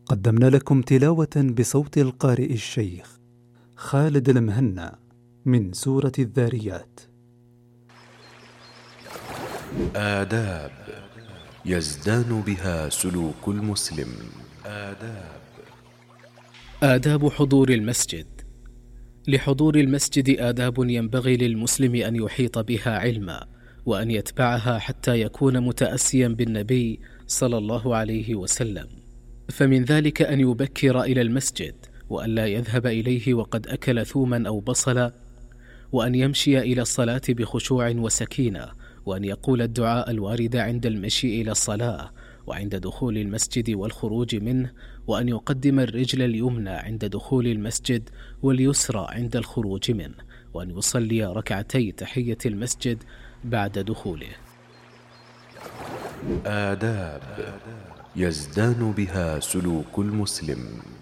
قدمنا لكم تلاوة بصوت القارئ الشيخ خالد المهنا من سورة الذاريات. آداب يزدان بها سلوك المسلم. آداب حضور المسجد. لحضور المسجد آداب ينبغي للمسلم أن يحيط بها علما، وأن يتبعها حتى يكون متأسيا بالنبي صلى الله عليه وسلم. فمن ذلك أن يبكر إلى المسجد، وأن لا يذهب إليه وقد أكل ثوما أو بصلا، وأن يمشي إلى الصلاة بخشوع وسكينة، وأن يقول الدعاء الوارد عند المشي إلى الصلاة وعند دخول المسجد والخروج منه، وأن يقدم الرجل اليمنى عند دخول المسجد واليسرى عند الخروج منه، وأن يصلي ركعتي تحية المسجد بعد دخوله. آداب يزدان بها سلوك المسلم.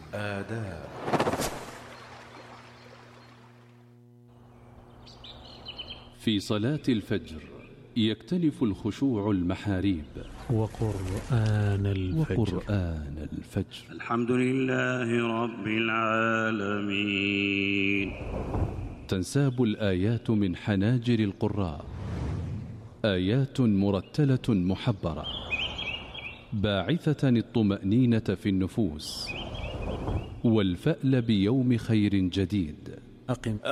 في صلاة الفجر يختلف الخشوع المحاريب. وقرآن الفجر. الحمد لله رب العالمين. تنساب الآيات من حناجر القراء، آيات مرتلة محبرة باعثة الطمأنينة في النفوس والفأل بيوم خير جديد.